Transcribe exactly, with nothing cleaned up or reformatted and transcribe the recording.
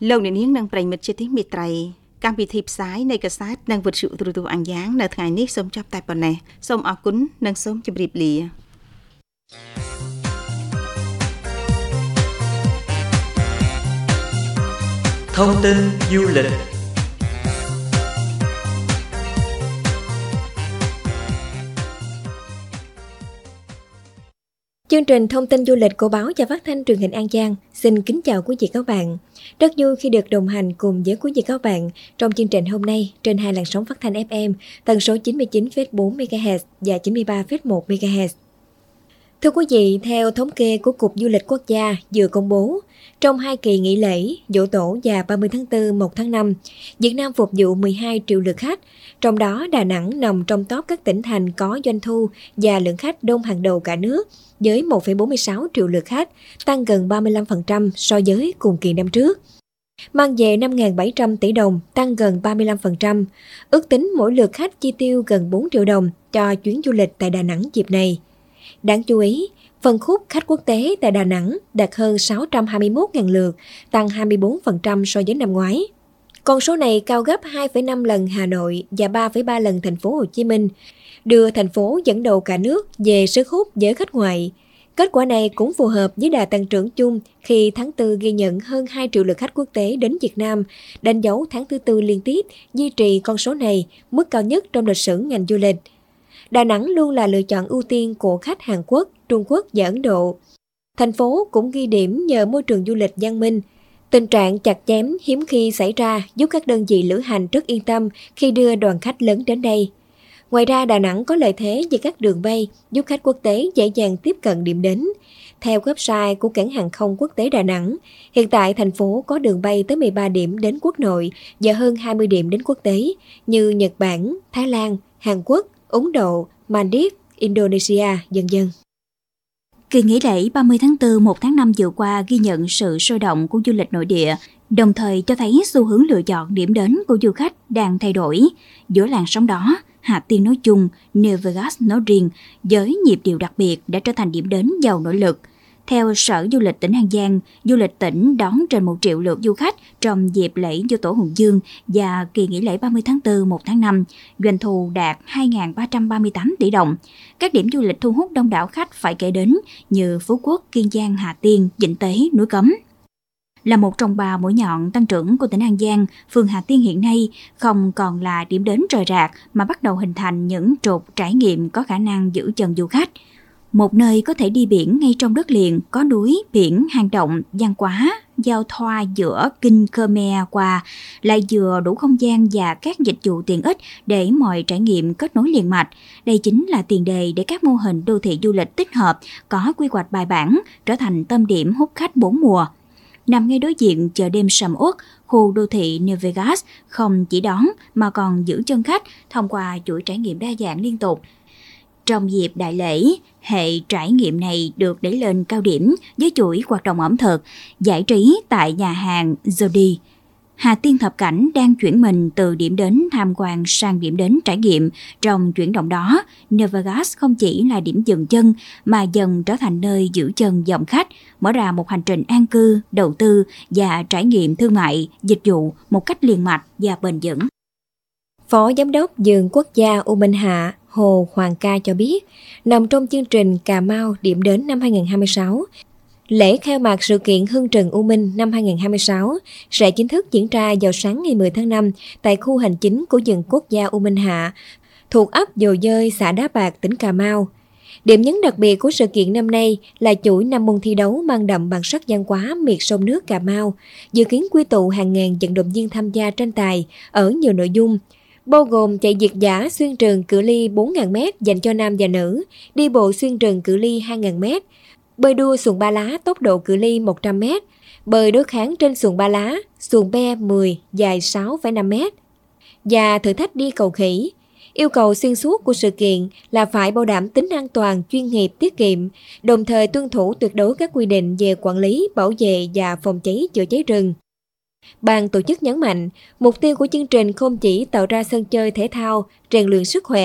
Lâu年នាងនឹងប្រិមិត្តជាទីមេត្រីកម្មវិធីផ្សាយនៃកាសែតនិងវិទ្យុទូរទស្សន៍អាំងយ៉ាងនៅថ្ងៃនេះសូមចាប់តែប៉ុណ្ណេះសូមអរគុណនិងសូមជម្រាបលា Thông tin du lịch. Chương trình thông tin du lịch của báo Và Phát thanh Truyền hình An Giang xin kính chào quý vị các bạn. Rất vui khi được đồng hành cùng với quý vị các bạn trong chương trình hôm nay trên hai làn sóng phát thanh ép em tần số chín mươi chín phẩy bốn mê ga héc và chín mươi ba phẩy một mê ga héc. Thưa quý vị, theo thống kê của Cục Du lịch Quốc gia vừa công bố, trong hai kỳ nghỉ lễ Giỗ Tổ và ba mươi tháng tư một tháng năm, Việt Nam phục vụ mười hai triệu lượt khách, trong đó Đà Nẵng nằm trong top các tỉnh thành có doanh thu và lượng khách đông hàng đầu cả nước với một phẩy bốn mươi sáu triệu lượt khách, tăng gần ba mươi lăm phần trăm so với cùng kỳ năm trước. Mang về năm nghìn bảy trăm tỷ đồng, tăng gần ba mươi lăm phần trăm, ước tính mỗi lượt khách chi tiêu gần bốn triệu đồng cho chuyến du lịch tại Đà Nẵng dịp này. Đáng chú ý, phân khúc khách quốc tế tại Đà Nẵng đạt hơn sáu trăm hai mươi mốt nghìn lượt, tăng hai mươi bốn phần trăm so với năm ngoái. Con số này cao gấp hai phẩy năm lần Hà Nội và ba phẩy ba lần thành phố Hồ Chí Minh, đưa thành phố dẫn đầu cả nước về sức hút với khách ngoại. Kết quả này cũng phù hợp với đà tăng trưởng chung khi tháng tư ghi nhận hơn hai triệu lượt khách quốc tế đến Việt Nam, đánh dấu tháng thứ tư liên tiếp duy trì con số này, mức cao nhất trong lịch sử ngành du lịch. Đà Nẵng luôn là lựa chọn ưu tiên của khách Hàn Quốc, Trung Quốc và Ấn Độ. Thành phố cũng ghi điểm nhờ môi trường du lịch văn minh. Tình trạng chặt chém hiếm khi xảy ra giúp các đơn vị lữ hành rất yên tâm khi đưa đoàn khách lớn đến đây. Ngoài ra, Đà Nẵng có lợi thế về các đường bay giúp khách quốc tế dễ dàng tiếp cận điểm đến. Theo website của Cảng hàng không quốc tế Đà Nẵng, hiện tại thành phố có đường bay tới mười ba điểm đến quốc nội và hơn hai mươi điểm đến quốc tế như Nhật Bản, Thái Lan, Hàn Quốc, Ấn Độ, Maldives, Indonesia, vân vân. Kỳ nghỉ lễ ba mươi tháng tư một tháng năm vừa qua ghi nhận sự sôi động của du lịch nội địa, đồng thời cho thấy xu hướng lựa chọn điểm đến của du khách đang thay đổi. Giữa làn sóng đó, Hà Tiên nói chung, New Vegas nói riêng, với nhịp điệu đặc biệt đã trở thành điểm đến giàu nội lực. Theo Sở Du lịch tỉnh An Giang, du lịch tỉnh đón trên một triệu lượt du khách trong dịp lễ Giỗ Tổ Hùng Vương và kỳ nghỉ lễ ba mươi tháng tư một tháng năm, doanh thu đạt hai nghìn ba trăm ba mươi tám tỷ đồng. Các điểm du lịch thu hút đông đảo khách phải kể đến như Phú Quốc, Kiên Giang, Hà Tiên, Vĩnh Tế, Núi Cấm. Là một trong ba mũi nhọn tăng trưởng của tỉnh An Giang, phường Hà Tiên hiện nay không còn là điểm đến rời rạc mà bắt đầu hình thành những trục trải nghiệm có khả năng giữ chân du khách. Một nơi có thể đi biển ngay trong đất liền, có núi, biển, hang động, văn hóa, giao thoa giữa Kinh Khmer qua, lại vừa đủ không gian và các dịch vụ tiện ích để mọi trải nghiệm kết nối liền mạch. Đây chính là tiền đề để các mô hình đô thị du lịch tích hợp có quy hoạch bài bản trở thành tâm điểm hút khách bốn mùa. Nằm ngay đối diện chợ đêm sầm uất, khu đô thị New Vegas không chỉ đón mà còn giữ chân khách thông qua chuỗi trải nghiệm đa dạng liên tục. Trong dịp đại lễ, hệ trải nghiệm này được đẩy lên cao điểm với chuỗi hoạt động ẩm thực, giải trí tại nhà hàng Jody. Hà Tiên Thập Cảnh đang chuyển mình từ điểm đến tham quan sang điểm đến trải nghiệm. Trong chuyển động đó, New Vegas không chỉ là điểm dừng chân mà dần trở thành nơi giữ chân dòng khách, mở ra một hành trình an cư, đầu tư và trải nghiệm thương mại, dịch vụ một cách liền mạch và bền vững. Phó Giám đốc Vườn Quốc gia U Minh Hạ Hồ Hoàng Ca cho biết, nằm trong chương trình Cà Mau điểm đến năm hai nghìn không trăm hai mươi sáu, lễ khai mạc sự kiện Hương Trừng U Minh năm hai nghìn không trăm hai mươi sáu sẽ chính thức diễn ra vào sáng ngày mười tháng năm tại khu hành chính của Vườn Quốc gia U Minh Hạ, thuộc ấp Dồ Dơi, xã Đá Bạc, tỉnh Cà Mau. Điểm nhấn đặc biệt của sự kiện năm nay là chuỗi năm môn thi đấu mang đậm bản sắc văn hóa miệt sông nước Cà Mau, dự kiến quy tụ hàng ngàn vận động viên tham gia tranh tài ở nhiều nội dung, bao gồm chạy việt dã xuyên rừng cự ly bốn nghìn mét dành cho nam và nữ, đi bộ xuyên rừng cự ly hai nghìn mét, bơi đua xuồng ba lá tốc độ cự ly một trăm mét, bơi đối kháng trên xuồng ba lá, xuồng be mười dài sáu phẩy năm mét và thử thách đi cầu khỉ. Yêu cầu xuyên suốt của sự kiện là phải bảo đảm tính an toàn, chuyên nghiệp, tiết kiệm, đồng thời tuân thủ tuyệt đối các quy định về quản lý, bảo vệ và phòng cháy chữa cháy rừng. Ban tổ chức nhấn mạnh, mục tiêu của chương trình không chỉ tạo ra sân chơi thể thao, rèn luyện sức khỏe,